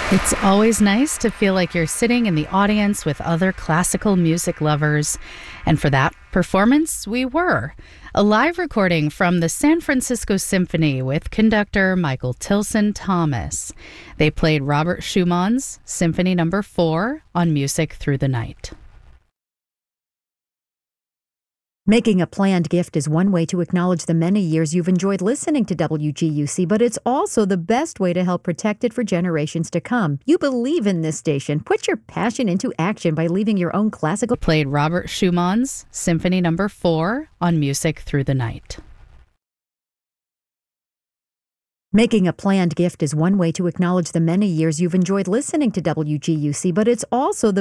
It's always nice to feel like you're sitting in the audience with other classical music lovers. And for that performance, we were. A live recording from the San Francisco Symphony with conductor Michael Tilson Thomas. They played Robert Schumann's Symphony No. 4 on Music Through the Night. Making a planned gift is one way to acknowledge the many years you've enjoyed listening to WGUC, but it's also the best way to help protect it for generations to come. You believe in this station. Put your passion into action by leaving your own classical. Played Robert Schumann's Symphony No. 4 on Music Through the Night. Making a planned gift is one way to acknowledge the many years you've enjoyed listening to WGUC, but it's also the